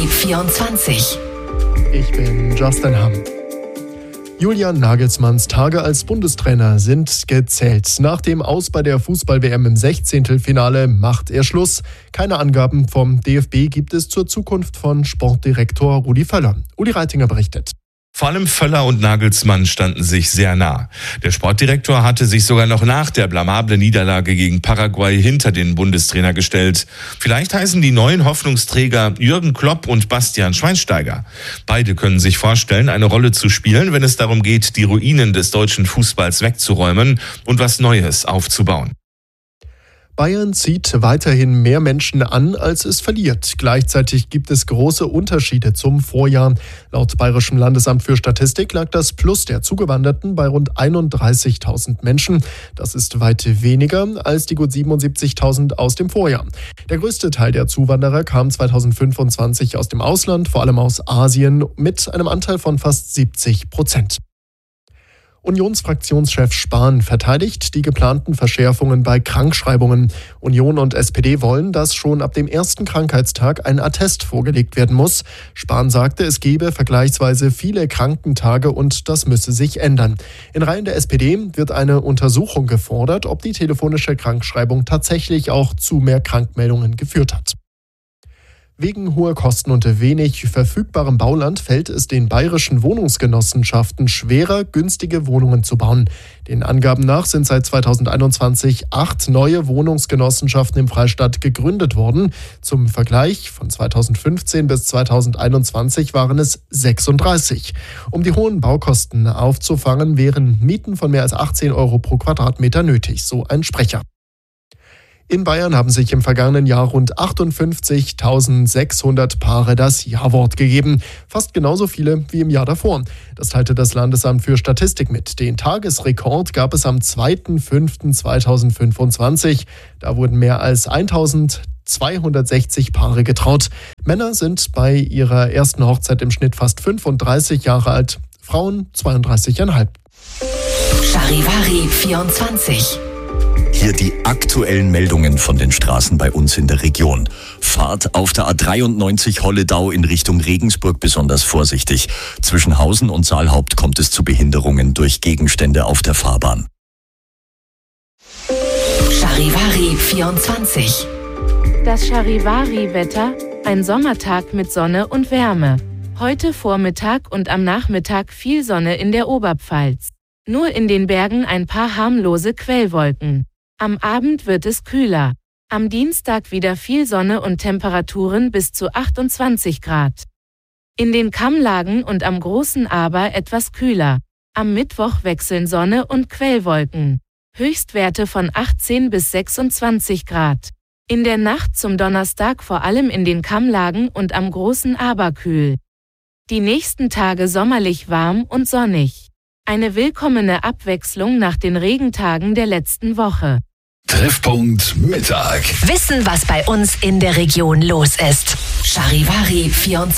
Charivari 24. Ich bin Justin Hamm. Julian Nagelsmanns Tage als Bundestrainer sind gezählt. Nach dem Aus bei der Fußball-WM im 16. macht er Schluss. Keine Angaben vom DFB gibt es zur Zukunft von Sportdirektor Rudi Völler. Uli Reitinger berichtet. Vor allem Völler und Nagelsmann standen sich sehr nah. Der Sportdirektor hatte sich sogar noch nach der blamablen Niederlage gegen Paraguay hinter den Bundestrainer gestellt. Vielleicht heißen die neuen Hoffnungsträger Jürgen Klopp und Bastian Schweinsteiger. Beide können sich vorstellen, eine Rolle zu spielen, wenn es darum geht, die Ruinen des deutschen Fußballs wegzuräumen und was Neues aufzubauen. Bayern zieht weiterhin mehr Menschen an, als es verliert. Gleichzeitig gibt es große Unterschiede zum Vorjahr. Laut Bayerischem Landesamt für Statistik lag das Plus der Zugewanderten bei rund 31.000 Menschen. Das ist weit weniger als die gut 77.000 aus dem Vorjahr. Der größte Teil der Zuwanderer kam 2025 aus dem Ausland, vor allem aus Asien, mit einem Anteil von fast 70%. Unionsfraktionschef Spahn verteidigt die geplanten Verschärfungen bei Krankschreibungen. Union und SPD wollen, dass schon ab dem ersten Krankheitstag ein Attest vorgelegt werden muss. Spahn sagte, es gebe vergleichsweise viele Krankentage und das müsse sich ändern. In Reihen der SPD wird eine Untersuchung gefordert, ob die telefonische Krankschreibung tatsächlich auch zu mehr Krankmeldungen geführt hat. Wegen hoher Kosten und wenig verfügbarem Bauland fällt es den bayerischen Wohnungsgenossenschaften schwerer, günstige Wohnungen zu bauen. Den Angaben nach sind seit 2021 8 neue Wohnungsgenossenschaften im Freistaat gegründet worden. Zum Vergleich, von 2015 bis 2021 waren es 36. Um die hohen Baukosten aufzufangen, wären Mieten von mehr als 18 € pro Quadratmeter nötig, so ein Sprecher. In Bayern haben sich im vergangenen Jahr rund 58.600 Paare das Ja-Wort gegeben. Fast genauso viele wie im Jahr davor. Das teilte das Landesamt für Statistik mit. Den Tagesrekord gab es am 2.5.2025. Da wurden mehr als 1.260 Paare getraut. Männer sind bei ihrer ersten Hochzeit im Schnitt fast 35 Jahre alt, Frauen 32,5. Charivari 24. Hier die aktuellen Meldungen von den Straßen bei uns in der Region. Fahrt auf der A93 Holledau in Richtung Regensburg besonders vorsichtig. Zwischen Hausen und Saalhaupt kommt es zu Behinderungen durch Gegenstände auf der Fahrbahn. Charivari 24. Das Charivari-Wetter, ein Sommertag mit Sonne und Wärme. Heute Vormittag und am Nachmittag viel Sonne in der Oberpfalz. Nur in den Bergen ein paar harmlose Quellwolken. Am Abend wird es kühler. Am Dienstag wieder viel Sonne und Temperaturen bis zu 28 Grad. In den Kammlagen und am Großen Aber etwas kühler. Am Mittwoch wechseln Sonne und Quellwolken. Höchstwerte von 18 bis 26 Grad. In der Nacht zum Donnerstag vor allem in den Kammlagen und am Großen Aber kühl. Die nächsten Tage sommerlich warm und sonnig. Eine willkommene Abwechslung nach den Regentagen der letzten Woche. Treffpunkt Mittag. Wissen, was bei uns in der Region los ist. Charivari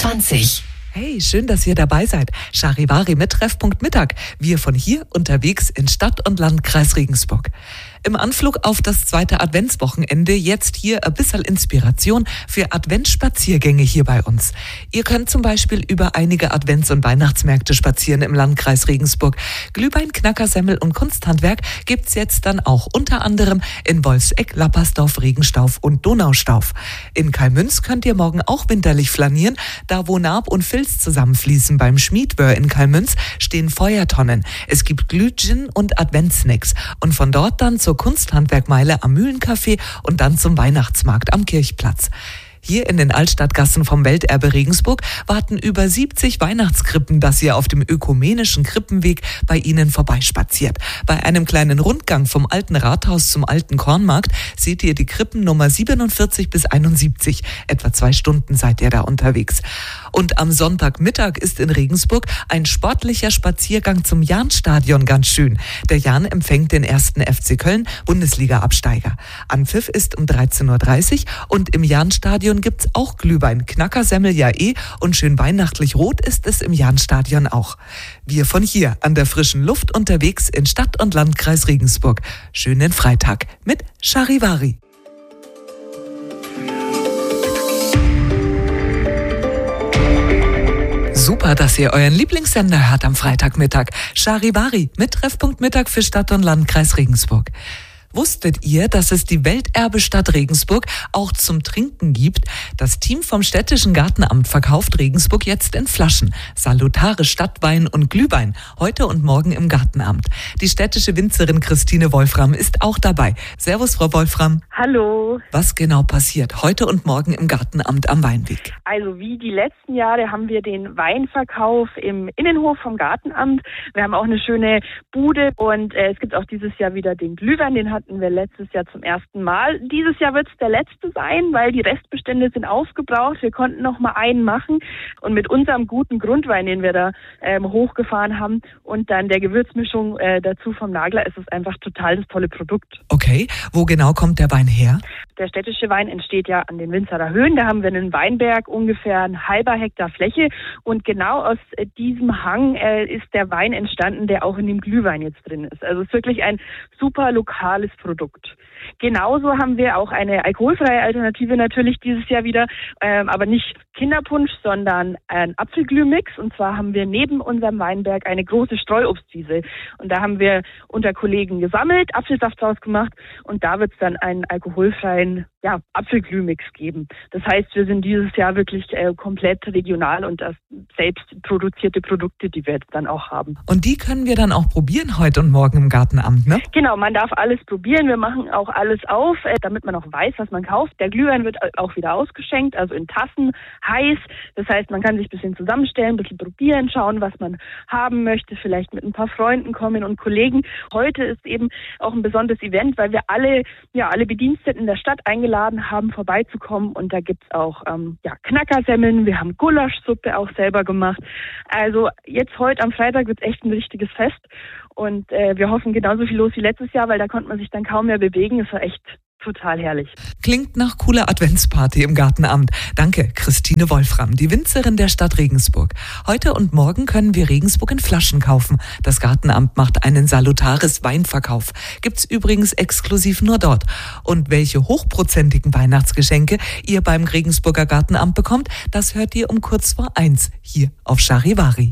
24. Hey, schön, dass ihr dabei seid. Charivari mit Treffpunkt Mittag. Wir von hier unterwegs in Stadt und Landkreis Regensburg. Im Anflug auf das zweite Adventswochenende jetzt hier ein bisschen Inspiration für Adventsspaziergänge hier bei uns. Ihr könnt zum Beispiel über einige Advents- und Weihnachtsmärkte spazieren im Landkreis Regensburg. Glühwein, Knackersemmel und Kunsthandwerk gibt's jetzt dann auch unter anderem in Wolfseck, Lappersdorf, Regenstauf und Donaustauf. In Kalmünz könnt ihr morgen auch winterlich flanieren. Da wo Naab und Filz zusammenfließen beim Schmiedwör in Kalmünz stehen Feuertonnen. Es gibt Glühgin und Adventssnacks. Und von dort dann zur Kunsthandwerkmeile am Mühlencafé und dann zum Weihnachtsmarkt am Kirchplatz. Hier in den Altstadtgassen vom Welterbe Regensburg warten über 70 Weihnachtskrippen, dass ihr auf dem ökumenischen Krippenweg bei ihnen vorbeispaziert. Bei einem kleinen Rundgang vom alten Rathaus zum alten Kornmarkt seht ihr die Krippen Nummer 47 bis 71. Etwa 2 Stunden seid ihr da unterwegs. Und am Sonntagmittag ist in Regensburg ein sportlicher Spaziergang zum Jahnstadion ganz schön. Der Jahn empfängt den 1. FC Köln, Bundesliga-Absteiger. Anpfiff ist um 13.30 Uhr und im Jahnstadion gibt's auch Glühwein, Knackersemmel ja und schön weihnachtlich rot ist es im Jahnstadion auch. Wir von hier an der frischen Luft unterwegs in Stadt und Landkreis Regensburg. Schönen Freitag mit Charivari. Super, dass ihr euren Lieblingssender hört am Freitagmittag. Charivari mit Treffpunkt Mittag für Stadt und Landkreis Regensburg. Wusstet ihr, dass es die Welterbestadt Regensburg auch zum Trinken gibt? Das Team vom Städtischen Gartenamt verkauft Regensburg jetzt in Flaschen. Salutare Stadtwein und Glühwein, heute und morgen im Gartenamt. Die städtische Winzerin Christine Wolfram ist auch dabei. Servus, Frau Wolfram. Hallo. Was genau passiert heute und morgen im Gartenamt am Weinweg? Also wie die letzten Jahre haben wir den Weinverkauf im Innenhof vom Gartenamt. Wir haben auch eine schöne Bude und es gibt auch dieses Jahr wieder den Glühwein, den hatten wir letztes Jahr zum ersten Mal. Dieses Jahr wird es der letzte sein, weil die Restbestände sind aufgebraucht. Wir konnten noch mal einen machen und mit unserem guten Grundwein, den wir da hochgefahren haben und dann der Gewürzmischung dazu vom Nagler, ist es einfach total das tolle Produkt. Okay, wo genau kommt der Wein her? Der städtische Wein entsteht ja an den Winzerer Höhen. Da haben wir einen Weinberg, ungefähr ein halber Hektar Fläche. Und genau aus diesem Hang ist der Wein entstanden, der auch in dem Glühwein jetzt drin ist. Also es ist wirklich ein super lokales Produkt. Genauso haben wir auch eine alkoholfreie Alternative natürlich dieses Jahr wieder, aber nicht Kinderpunsch, sondern ein Apfelglühmix. Und zwar haben wir neben unserem Weinberg eine große Streuobstwiese. Und da haben wir unter Kollegen gesammelt, Apfelsaft draus gemacht und da wird es dann einen alkoholfreien Apfelglühmix geben. Das heißt, wir sind dieses Jahr wirklich komplett regional und das selbst produzierte Produkte, die wir jetzt dann auch haben. Und die können wir dann auch probieren heute und morgen im Gartenamt, ne? Genau, man darf alles probieren. Wir machen auch alles auf, damit man auch weiß, was man kauft. Der Glühwein wird auch wieder ausgeschenkt, also in Tassen, heiß. Das heißt, man kann sich ein bisschen zusammenstellen, ein bisschen probieren, schauen, was man haben möchte, vielleicht mit ein paar Freunden kommen und Kollegen. Heute ist eben auch ein besonderes Event, weil wir alle Bediensteten der Stadt eingeladen haben, vorbeizukommen. Und da gibt's auch Knackersemmeln, wir haben Gulaschsuppe auch selber gemacht. Also jetzt heute am Freitag wird's echt ein richtiges Fest. Und wir hoffen genauso viel los wie letztes Jahr, weil da konnte man sich dann kaum mehr bewegen. Es war echt total herrlich. Klingt nach cooler Adventsparty im Gartenamt. Danke, Christine Wolfram, die Winzerin der Stadt Regensburg. Heute und morgen können wir Regensburg in Flaschen kaufen. Das Gartenamt macht einen salutares Weinverkauf. Gibt's übrigens exklusiv nur dort. Und welche hochprozentigen Weihnachtsgeschenke ihr beim Regensburger Gartenamt bekommt, das hört ihr um kurz vor 1 hier auf Charivari.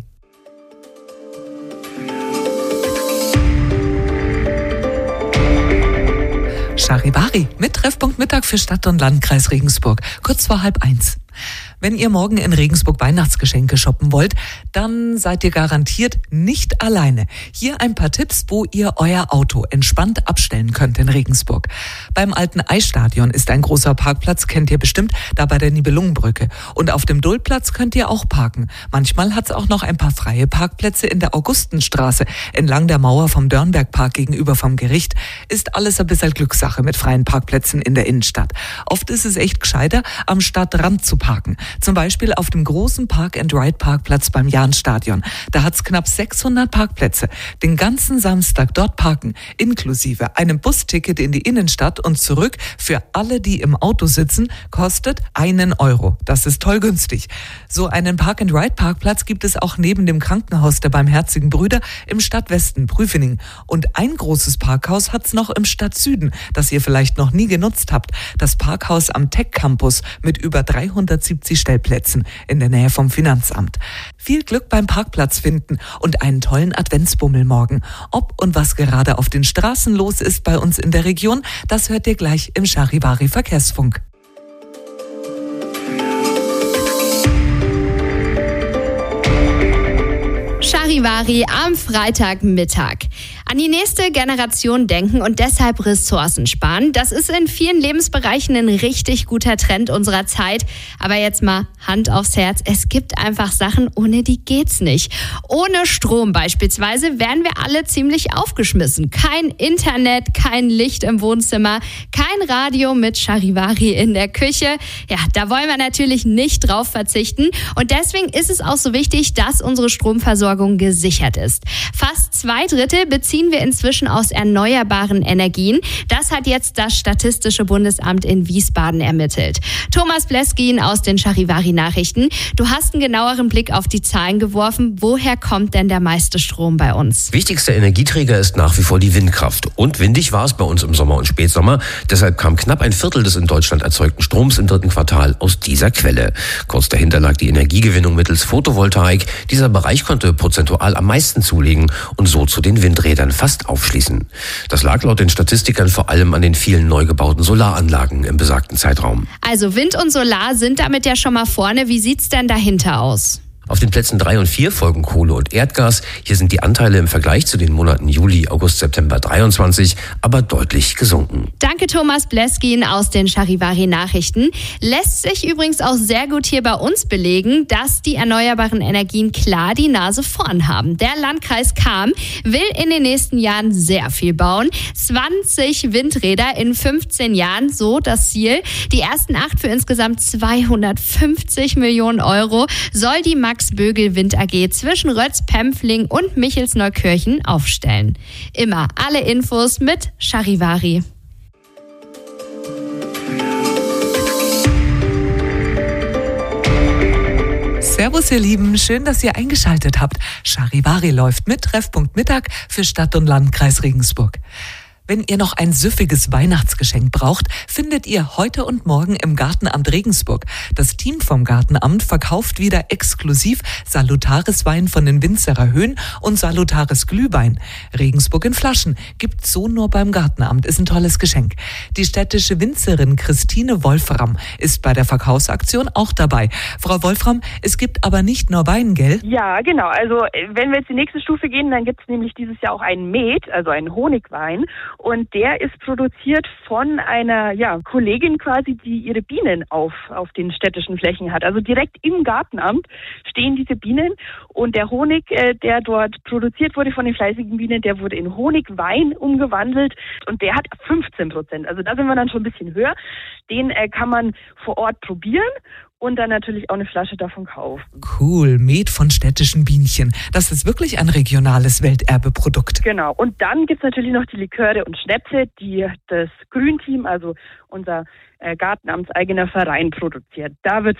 Charivari mit Treffpunkt Mittag für Stadt und Landkreis Regensburg, kurz vor 12:30. Wenn ihr morgen in Regensburg Weihnachtsgeschenke shoppen wollt, dann seid ihr garantiert nicht alleine. Hier ein paar Tipps, wo ihr euer Auto entspannt abstellen könnt in Regensburg. Beim alten Eisstadion ist ein großer Parkplatz, kennt ihr bestimmt, da bei der Nibelungenbrücke. Und auf dem Duldplatz könnt ihr auch parken. Manchmal hat's auch noch ein paar freie Parkplätze in der Augustenstraße, entlang der Mauer vom Dörnbergpark gegenüber vom Gericht. Ist alles ein bisschen Glückssache mit freien Parkplätzen in der Innenstadt. Oft ist es echt gescheiter, am Stadtrand zu parken. Zum Beispiel auf dem großen Park-and-Ride-Parkplatz beim Jahnstadion. Da hat's knapp 600 Parkplätze. Den ganzen Samstag dort parken, inklusive einem Busticket in die Innenstadt und zurück für alle, die im Auto sitzen, kostet 1 Euro. Das ist toll günstig. So einen Park-and-Ride-Parkplatz gibt es auch neben dem Krankenhaus der Barmherzigen Brüder im Stadtwesten, Prüfening. Und ein großes Parkhaus hat's noch im Stadtsüden, das ihr vielleicht noch nie genutzt habt. Das Parkhaus am Tech Campus mit über 370 Stellplätzen in der Nähe vom Finanzamt. Viel Glück beim Parkplatz finden und einen tollen Adventsbummel morgen. Ob und was gerade auf den Straßen los ist bei uns in der Region, das hört ihr gleich im Charivari Verkehrsfunk. Charivari am Freitagmittag. An die nächste Generation denken und deshalb Ressourcen sparen. Das ist in vielen Lebensbereichen ein richtig guter Trend unserer Zeit. Aber jetzt mal Hand aufs Herz. Es gibt einfach Sachen, ohne die geht's nicht. Ohne Strom beispielsweise wären wir alle ziemlich aufgeschmissen. Kein Internet, kein Licht im Wohnzimmer, kein Radio mit Charivari in der Küche. Ja, da wollen wir natürlich nicht drauf verzichten. Und deswegen ist es auch so wichtig, dass unsere Stromversorgung gesichert ist. Fast 2/3 beziehen beziehen wir inzwischen aus erneuerbaren Energien. Das hat jetzt das Statistische Bundesamt in Wiesbaden ermittelt. Thomas Bleskin aus den Charivari-Nachrichten. Du hast einen genaueren Blick auf die Zahlen geworfen. Woher kommt denn der meiste Strom bei uns? Wichtigster Energieträger ist nach wie vor die Windkraft. Und windig war es bei uns im Sommer und Spätsommer. Deshalb kam knapp ein Viertel des in Deutschland erzeugten Stroms im 3. Quartal aus dieser Quelle. Kurz dahinter lag die Energiegewinnung mittels Photovoltaik. Dieser Bereich konnte prozentual am meisten zulegen und so zu den Windrädern fast aufschließen. Das lag laut den Statistikern vor allem an den vielen neu gebauten Solaranlagen im besagten Zeitraum. Also Wind und Solar sind damit ja schon mal vorne. Wie sieht's denn dahinter aus? Auf den Plätzen 3 und 4 folgen Kohle und Erdgas. Hier sind die Anteile im Vergleich zu den Monaten Juli, August, September 23 aber deutlich gesunken. Danke Thomas Bleskin aus den Charivari-Nachrichten. Lässt sich übrigens auch sehr gut hier bei uns belegen, dass die erneuerbaren Energien klar die Nase vorn haben. Der Landkreis Cham will in den nächsten Jahren sehr viel bauen. 20 Windräder in 15 Jahren, so das Ziel. Die ersten 8 für insgesamt 250 Millionen Euro soll die Max-Bögel Wind AG zwischen Rötz, Pempfling und Michelsneukirchen aufstellen. Immer alle Infos mit Charivari. Servus ihr Lieben, schön, dass ihr eingeschaltet habt. Charivari läuft mit Treffpunkt Mittag für Stadt- und Landkreis Regensburg. Wenn ihr noch ein süffiges Weihnachtsgeschenk braucht, findet ihr heute und morgen im Gartenamt Regensburg. Das Team vom Gartenamt verkauft wieder exklusiv Salutaris Wein von den Winzerer Höhen und Salutaris Glühwein. Regensburg in Flaschen gibt's so nur beim Gartenamt, ist ein tolles Geschenk. Die städtische Winzerin Christine Wolfram ist bei der Verkaufsaktion auch dabei. Frau Wolfram, es gibt aber nicht nur Wein, gell? Ja, genau. Also wenn wir jetzt die nächste Stufe gehen, dann gibt's nämlich dieses Jahr auch einen Met, also einen Honigwein. Und der ist produziert von einer Kollegin quasi, die ihre Bienen auf den städtischen Flächen hat. Also direkt im Gartenamt stehen diese Bienen und der Honig, der dort produziert wurde von den fleißigen Bienen, der wurde in Honigwein umgewandelt und der hat 15%. Also da sind wir dann schon ein bisschen höher. Den kann man vor Ort probieren. Und dann natürlich auch eine Flasche davon kaufen. Cool, Met von städtischen Bienchen. Das ist wirklich ein regionales Welterbeprodukt. Genau. Und dann gibt's natürlich noch die Liköre und Schnäpse, die das Grünteam, also unser gartenamtseigener Verein produziert. Da geht's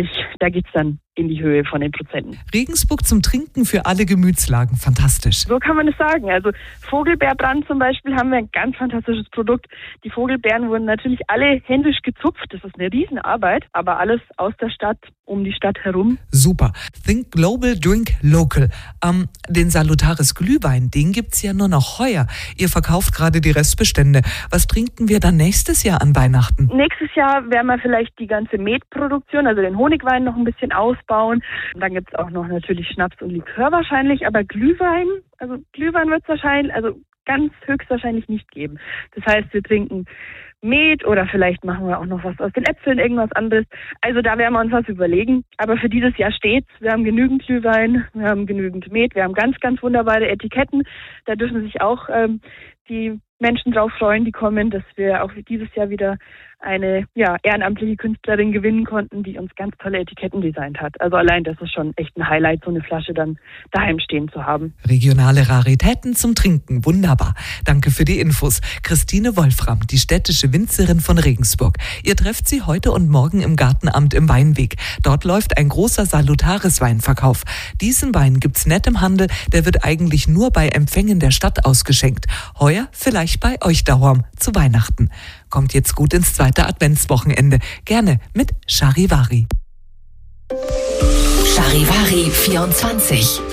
dann in die Höhe von den Prozenten. Regensburg zum Trinken für alle Gemütslagen. Fantastisch. So kann man es sagen. Also Vogelbeerbrand zum Beispiel haben wir ein ganz fantastisches Produkt. Die Vogelbeeren wurden natürlich alle händisch gezupft. Das ist eine Riesenarbeit, aber alles aus der Stadt, um die Stadt herum. Super. Think Global, Drink Local. Den Salutaris Glühwein, den gibt's ja nur noch heuer. Ihr verkauft gerade die Restbestände. Was trinken wir dann nächstes Jahr an Weihnachten? Nächstes Jahr werden wir vielleicht die ganze Metproduktion, also den Honigwein noch ein bisschen ausbauen. Und dann gibt's auch noch natürlich Schnaps und Likör wahrscheinlich, aber Glühwein wird's wahrscheinlich, also ganz höchstwahrscheinlich nicht geben. Das heißt, wir trinken Met oder vielleicht machen wir auch noch was aus den Äpfeln, irgendwas anderes. Also da werden wir uns was überlegen. Aber für dieses Jahr steht's. Wir haben genügend Glühwein, wir haben genügend Met, wir haben ganz, ganz wunderbare Etiketten. Da dürfen sich auch die Menschen drauf freuen, die kommen, dass wir auch dieses Jahr wieder eine ehrenamtliche Künstlerin gewinnen konnten, die uns ganz tolle Etiketten designt hat. Also allein das ist schon echt ein Highlight, so eine Flasche dann daheim stehen zu haben. Regionale Raritäten zum Trinken, wunderbar. Danke für die Infos. Christine Wolfram, die städtische Winzerin von Regensburg. Ihr trefft sie heute und morgen im Gartenamt im Weinweg. Dort läuft ein großer Salutaris-Weinverkauf. Diesen Wein gibt's nicht im Handel, der wird eigentlich nur bei Empfängen der Stadt ausgeschenkt. Heuer vielleicht bei euch daheim zu Weihnachten. Kommt jetzt gut ins zweite Adventswochenende. Gerne mit Charivari. Charivari 24.